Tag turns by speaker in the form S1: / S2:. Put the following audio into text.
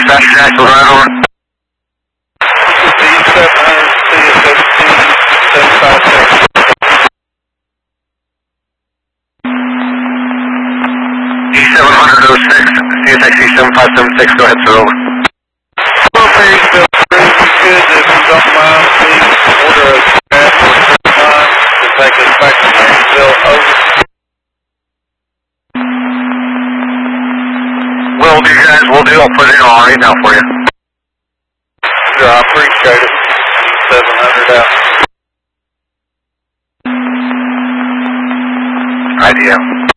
S1: Dispatch National right over. D706, CSXC 7576, go ahead, sir, over.
S2: Marysville, good. If you don't mind, please order a transport line to take us back to Marysville, over.
S1: Will do, guys, will do. I'll put it on right now for you.
S2: Sure, I appreciate it. 700 out.
S1: IDM.